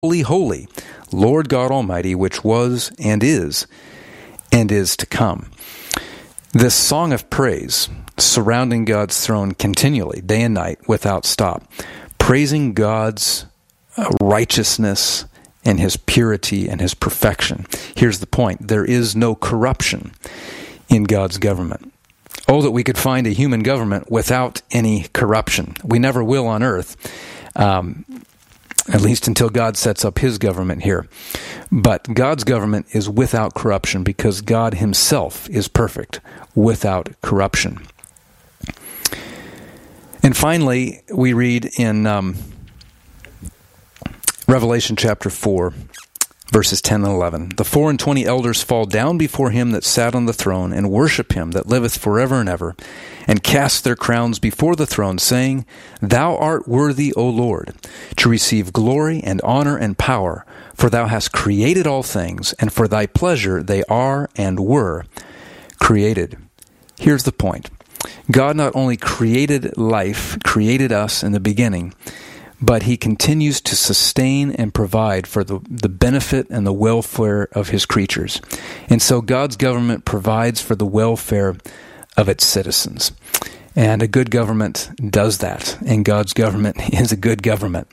Holy, holy, Lord God Almighty, which was and is to come. This song of praise surrounding God's throne continually, day and night, without stop, praising God's righteousness and His purity and His perfection. Here's the point. There is no corruption in God's government. Oh, that we could find a human government without any corruption. We never will on earth, at least until God sets up His government here. But God's government is without corruption because God Himself is perfect, without corruption. And finally, we read in Revelation chapter 4, verses 10 and 11. The 24 elders fall down before Him that sat on the throne, and worship Him that liveth forever and ever, and cast their crowns before the throne, saying, Thou art worthy, O Lord, to receive glory and honor and power, for Thou hast created all things, and for Thy pleasure they are and were created. Here's the point. God not only created life, created us in the beginning, but He continues to sustain and provide for the benefit and the welfare of His creatures. And so God's government provides for the welfare of its citizens. And a good government does that. And God's government is a good government.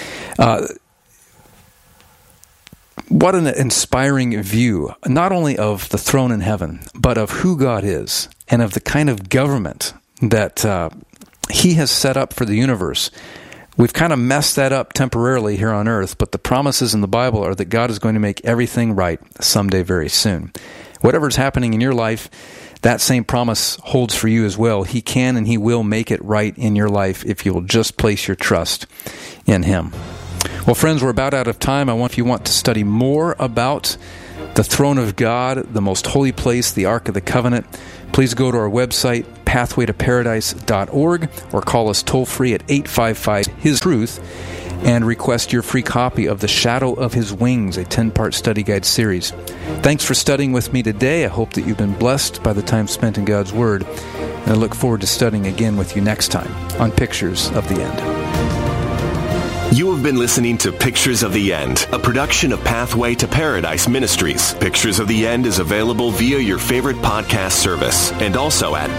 What an inspiring view, not only of the throne in heaven, but of who God is and of the kind of government that He has set up for the universe. We've kind of messed that up temporarily here on earth, but the promises in the Bible are that God is going to make everything right someday very soon. Whatever's happening in your life, that same promise holds for you as well. He can and He will make it right in your life if you'll just place your trust in Him. Well, friends, we're about out of time. If you want to study more about the throne of God, the most holy place, the Ark of the Covenant, please go to our website, pathwaytoparadise.org, or call us toll-free at 855-HIS-TRUTH, and request your free copy of The Shadow of His Wings, a 10-part study guide series. Thanks for studying with me today. I hope that you've been blessed by the time spent in God's Word, and I look forward to studying again with you next time on Pictures of the End. You have been listening to Pictures of the End, a production of Pathway to Paradise Ministries. Pictures of the End is available via your favorite podcast service and also at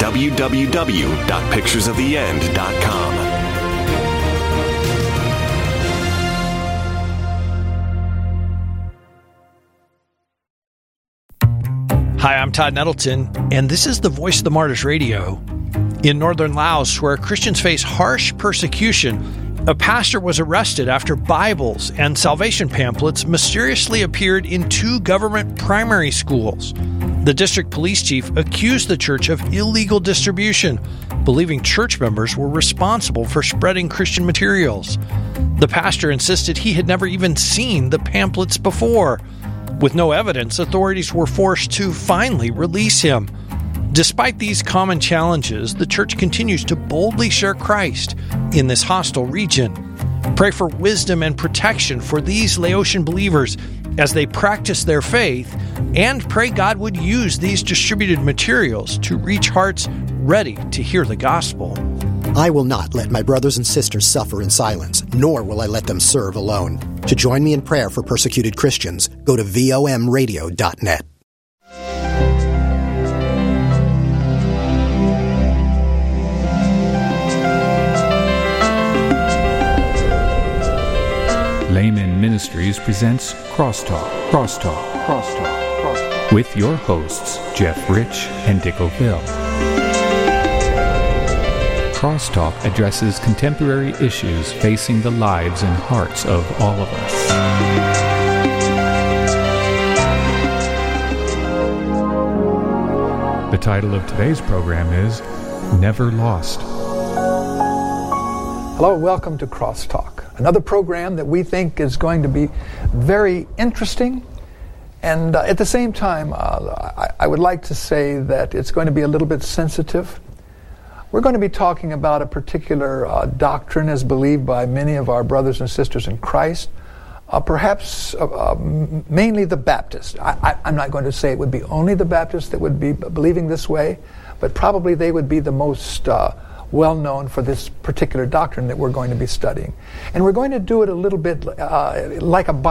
www.picturesoftheend.com. Hi, I'm Todd Nettleton, and this is the Voice of the Martyrs Radio. In northern Laos, where Christians face harsh persecution, a pastor was arrested after Bibles and salvation pamphlets mysteriously appeared in 2 government primary schools. The district police chief accused the church of illegal distribution, believing church members were responsible for spreading Christian materials. The pastor insisted he had never even seen the pamphlets before. With no evidence, authorities were forced to finally release him. Despite these common challenges, the church continues to boldly share Christ in this hostile region. Pray for wisdom and protection for these Laotian believers as they practice their faith, and pray God would use these distributed materials to reach hearts ready to hear the gospel. I will not let my brothers and sisters suffer in silence, nor will I let them serve alone. To join me in prayer for persecuted Christians, go to vomradio.net. Layman Ministries presents Crosstalk with your hosts, Jeff Rich and Dick O'Phil. Crosstalk addresses contemporary issues facing the lives and hearts of all of us. The title of today's program is Never Lost. Hello, welcome to Crosstalk, another program that we think is going to be very interesting, and at the same time, I would like to say that it's going to be a little bit sensitive. We're going to be talking about a particular doctrine as believed by many of our brothers and sisters in Christ, perhaps mainly the Baptists. I'm not going to say it would be only the Baptists that would be believing this way, but probably they would be the most well known for this particular doctrine that we're going to be studying. And we're going to do it a little bit like a